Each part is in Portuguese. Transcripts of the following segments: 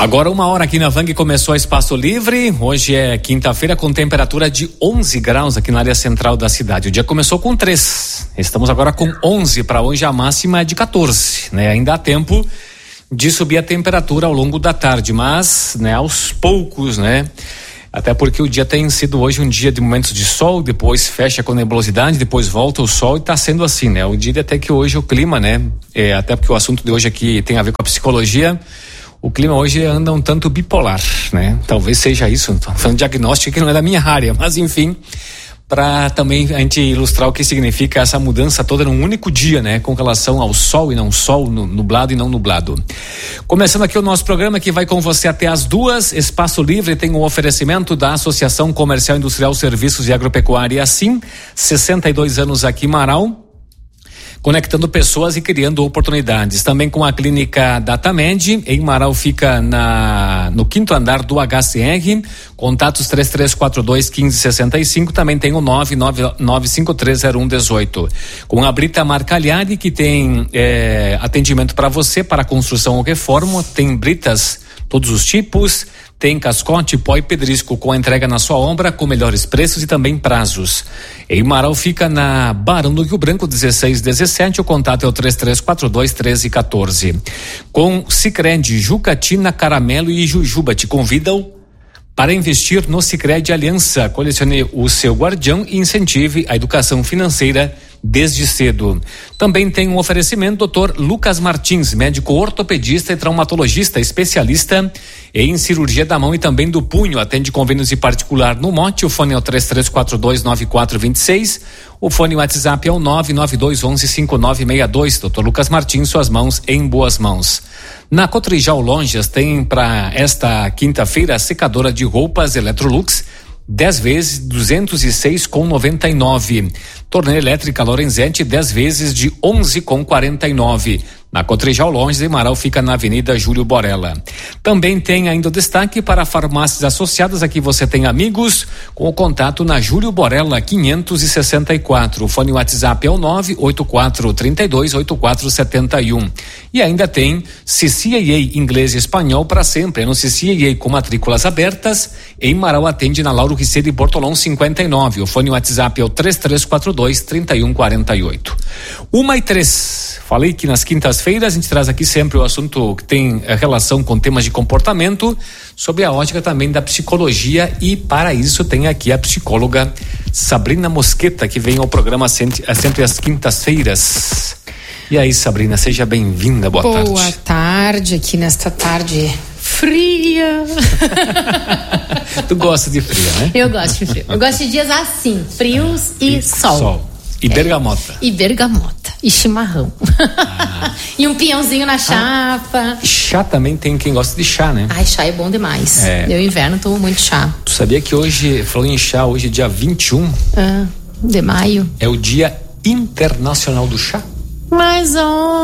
Agora 1h aqui na Vang começou a Espaço Livre. Hoje é quinta-feira com temperatura de 11 graus aqui na área central da cidade. O dia começou com 3. Estamos agora com 11. Para hoje a máxima é de 14, né? Ainda há tempo de subir a temperatura ao longo da tarde, mas, né, aos poucos, né? Até porque o dia tem sido hoje um dia de momentos de sol, depois fecha com nebulosidade, depois volta o sol e tá sendo assim, né? Eu diria até que hoje o clima, né? Até porque o assunto de hoje aqui tem a ver com a psicologia. O clima hoje anda um tanto bipolar, né? Talvez seja isso. Tô falando de diagnóstico que não é da minha área, mas enfim, para também a gente ilustrar o que significa essa mudança toda num único dia, né? Com relação ao sol e não sol, nublado e não nublado. Começando aqui o nosso programa que vai com você até as 2. Espaço Livre tem um oferecimento da Associação Comercial Industrial Serviços e Agropecuária, assim, 62 anos aqui em Marau, conectando pessoas e criando oportunidades. Também com a clínica Datamed, em Marau, fica no 5º andar do HCR, contatos 3342-1565, também tem o 999530118. Com a Brita Marcagliari, que tem atendimento para você, para construção ou reforma, tem britas todos os tipos, tem cascote, pó e pedrisco com a entrega na sua obra, com melhores preços e também prazos. Em Marau fica na Barão do Rio Branco 1617, o contato é o 3342-1314. Com Sicredi, Jucatina, Caramelo e Jujuba te convidam para investir no Sicredi Aliança. Colecione o seu guardião e incentive a educação financeira desde cedo. Também tem um oferecimento Dr. Lucas Martins, médico ortopedista e traumatologista, especialista em cirurgia da mão e também do punho. Atende convênios e particular no Mote. O fone é o 3342-9426. O fone WhatsApp é o 99211-5962. Dr. Lucas Martins, suas mãos em boas mãos. Na Cotrijal Lojas tem para esta quinta-feira a secadora de roupas Electrolux, 10 vezes 206,99. Torneira elétrica Lorenzetti, 10 vezes de 11,49. Na Cotrijal Lojas, em Marau, fica na Avenida Júlio Borella. Também tem ainda o destaque para farmácias associadas. Aqui você tem Amigos, com o contato na Júlio Borella 564. O fone WhatsApp é o 984328471. E ainda tem CCAA Inglês e Espanhol para sempre. No CCAA com matrículas abertas. Em Marau atende na Lauro Riceiro e Bortolão 59. O fone WhatsApp é o 3342-3148. 1h03. Falei que nas quintas-feiras a gente traz aqui sempre o assunto que tem relação com temas de comportamento, sobre a ótica também da psicologia, e para isso tem aqui a psicóloga Sabrina Mosqueta, que vem ao programa sempre às quintas-feiras. E aí, Sabrina, seja bem-vinda, boa tarde. Boa tarde, aqui nesta tarde fria. Tu gosta de frio, né? Eu gosto de frio. Eu gosto de dias assim, frios e sol. E bergamota. E bergamota. E chimarrão. E um pinhãozinho na chapa. Chá também tem quem gosta de chá, né? Ai, chá é bom demais. No inverno tomo muito chá. Tu sabia que hoje, falou em chá, hoje é dia 21 de maio. É o Dia Internacional do Chá. Mas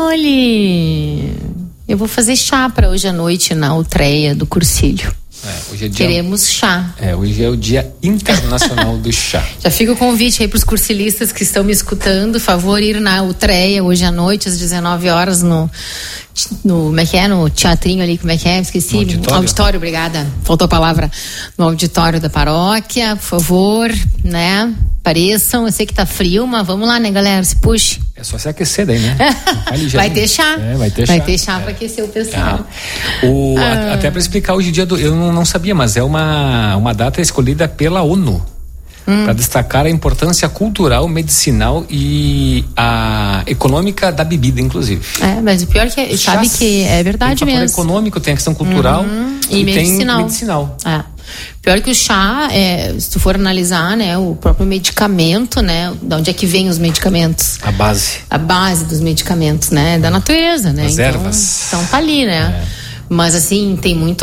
olhe, eu vou fazer chá para hoje à noite na Utreia do Cursilho. Hoje é dia... Queremos chá. Hoje é o Dia Internacional do Chá. Já fica o convite aí para os cursilistas que estão me escutando, favor ir na Utreia hoje à noite às 19 horas no como é que é? No teatrinho ali, como é que é? Esqueci. No auditório, obrigada. Faltou a palavra. No auditório da paróquia, por favor, né? Apareçam, eu sei que tá frio, mas vamos lá, né, galera? Se puxe. É só se aquecer daí, né? Vai ter chá. Vai ter chá para aquecer o pessoal. Até para explicar hoje dia eu não sabia, mas é uma data escolhida pela ONU. Para destacar a importância cultural, medicinal e a econômica da bebida, inclusive. Mas o pior é que sabe que é verdade mesmo. Tem o fator econômico, tem a questão cultural e medicinal. Tem medicinal. Pior que o chá, se tu for analisar, né, o próprio medicamento, né, de onde é que vem os medicamentos? A base dos medicamentos, né, da natureza, né? As ervas. Então tá ali, né? Mas assim, tem muito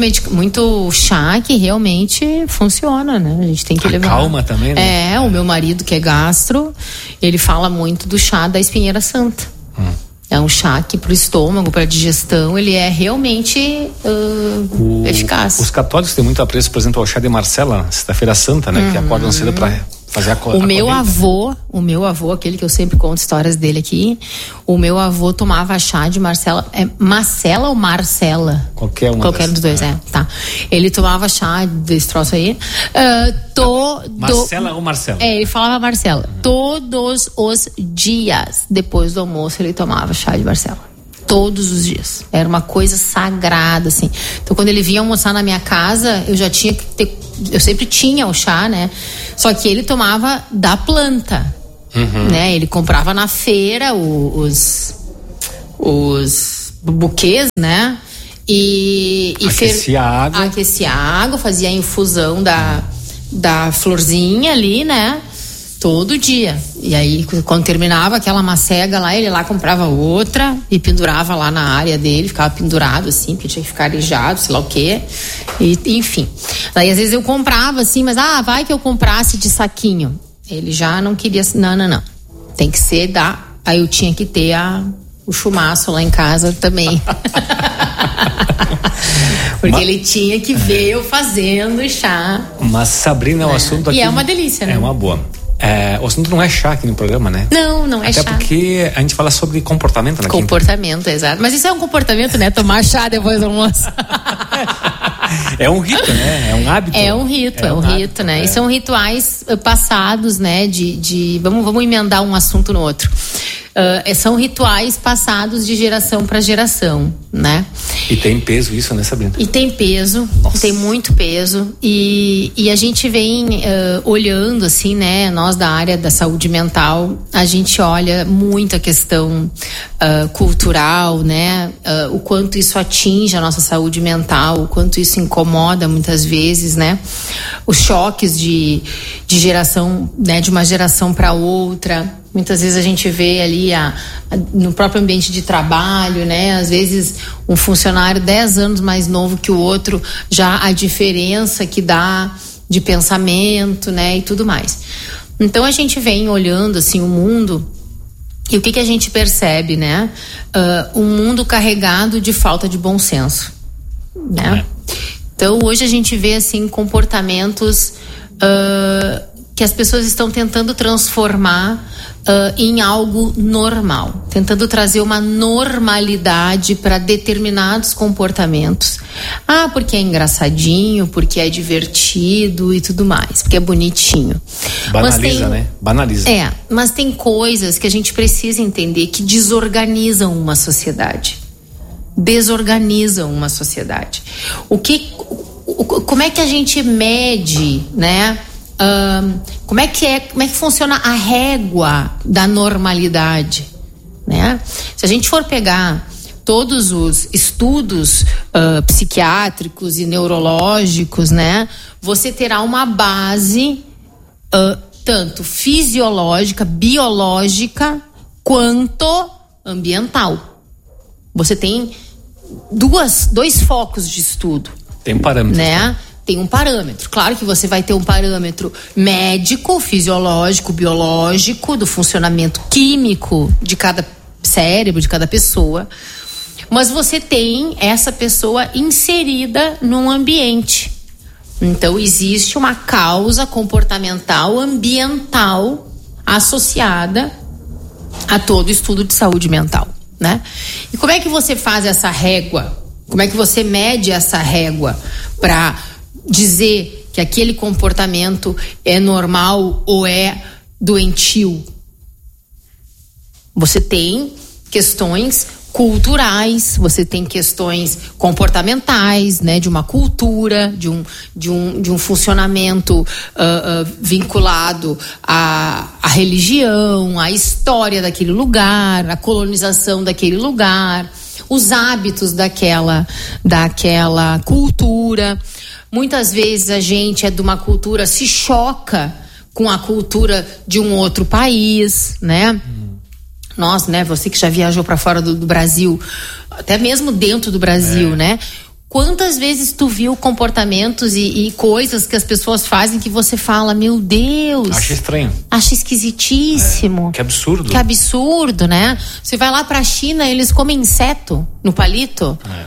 chá que realmente funciona, né? A gente tem que levar. Calma também, né? O meu marido, que é gastro, ele fala muito do chá da espinheira santa. É um chá que pro estômago, pra digestão, ele é realmente eficaz. Os católicos têm muito apreço, por exemplo, ao chá de Marcela, sexta-feira santa, né? Que acordam cedo para O meu avô, aquele que eu sempre conto histórias dele aqui, o meu avô tomava chá de Marcela. É Marcela ou Marcela? Qualquer um dos dois, tá. Ele tomava chá desse troço aí. Marcela ou Marcela? Ele falava Marcela. Todos os dias, depois do almoço, ele tomava chá de Marcela. Todos os dias. Era uma coisa sagrada, assim. Então, quando ele vinha almoçar na minha casa, eu já tinha que ter... Eu sempre tinha o chá, né? Só que ele tomava da planta, né? Ele comprava na feira os buquês, né? E aquecia a água, fazia a infusão da florzinha ali, né? Todo dia. E aí, quando terminava aquela macega lá, ele lá comprava outra e pendurava lá na área dele, ficava pendurado assim, porque tinha que ficar arejado, sei lá o quê. E, enfim. Daí, às vezes, eu comprava assim, mas vai que eu comprasse de saquinho. Ele já não queria. Não. Tem que ser Aí eu tinha que ter o chumaço lá em casa também. Porque ele tinha que ver eu fazendo chá. Mas, Sabrina, o assunto aqui... E é uma delícia, né? É uma boa. O assunto não é chá aqui no programa, né? Não é chá. Até porque a gente fala sobre comportamento, né? Comportamento, exato. Mas isso é um comportamento, né? Tomar chá depois do almoço. É um rito, né? É um hábito. É um rito, né? E são rituais passados, né? Vamos emendar um assunto no outro. São rituais passados de geração para geração, né? E tem peso isso, né, Sabrina? E tem peso, tem muito peso. E a gente vem olhando, assim, né? Nós da área da saúde mental, a gente olha muito a questão cultural, né? O quanto isso atinge a nossa saúde mental, o quanto isso incomoda muitas vezes, né? Os choques de geração, né? De uma geração para outra. Muitas vezes a gente vê ali no próprio ambiente de trabalho, né? Às vezes um funcionário 10 anos mais novo que o outro, já a diferença que dá de pensamento, né? E tudo mais. Então a gente vem olhando assim o mundo e o que a gente percebe, né? Um mundo carregado de falta de bom senso, né? Então hoje a gente vê assim comportamentos que as pessoas estão tentando transformar em algo normal, tentando trazer uma normalidade para determinados comportamentos. Porque é engraçadinho, porque é divertido e tudo mais, porque é bonitinho. Banaliza, né? Banaliza. Mas tem coisas que a gente precisa entender que desorganizam uma sociedade. Desorganizam uma sociedade. Como é que a gente mede, né? Como é que funciona a régua da normalidade, né? Se a gente for pegar todos os estudos psiquiátricos e neurológicos, né? Você terá uma base tanto fisiológica, biológica, quanto ambiental. Você tem dois focos de estudo. Tem parâmetros, né? Tem um parâmetro. Claro que você vai ter um parâmetro médico, fisiológico, biológico, do funcionamento químico de cada cérebro, de cada pessoa. Mas você tem essa pessoa inserida num ambiente. Então, existe uma causa comportamental, ambiental, associada a todo estudo de saúde mental, né? E como é que você faz essa régua? Como é que você mede essa régua para dizer que aquele comportamento é normal ou é doentio? Você tem questões culturais, você tem questões comportamentais, né, de uma cultura, de um funcionamento vinculado à religião, à história daquele lugar, à colonização daquele lugar, os hábitos daquela cultura. Muitas vezes a gente é de uma cultura, se choca com a cultura de um outro país, né? Nós, né? Você que já viajou para fora do Brasil, até mesmo dentro do Brasil, né? Quantas vezes tu viu comportamentos e coisas que as pessoas fazem que você fala, meu Deus... Acho estranho. Acho esquisitíssimo. Que absurdo. Que absurdo, né? Você vai lá pra China, eles comem inseto no palito.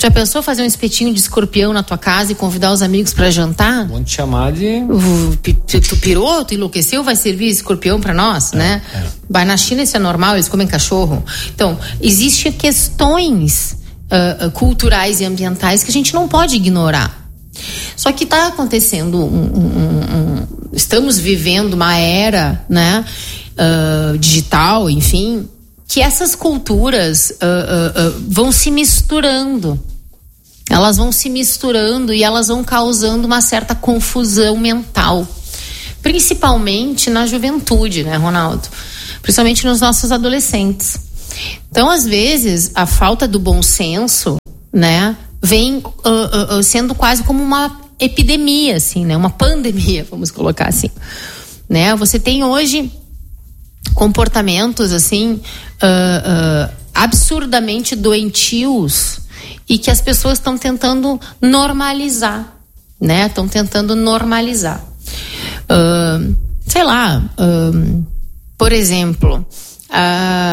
Já pensou fazer um espetinho de escorpião na tua casa e convidar os amigos para jantar? Vão te chamar de... Tu pirou, tu enlouqueceu, vai servir escorpião para nós, né? Vai na China, isso é normal, eles comem cachorro. Então, existem questões culturais e ambientais que a gente não pode ignorar. Só que está acontecendo estamos vivendo uma era, né, digital, enfim, que essas culturas vão se misturando. Elas vão se misturando e elas vão causando uma certa confusão mental, principalmente na juventude, né, Ronaldo? Principalmente nos nossos adolescentes. Então, às vezes, a falta do bom senso, né, vem sendo quase como uma epidemia, assim, né? Uma pandemia, vamos colocar assim, né? Você tem hoje comportamentos, assim, absurdamente doentios e que as pessoas estão tentando normalizar, né? Estão tentando normalizar. Sei lá, por exemplo,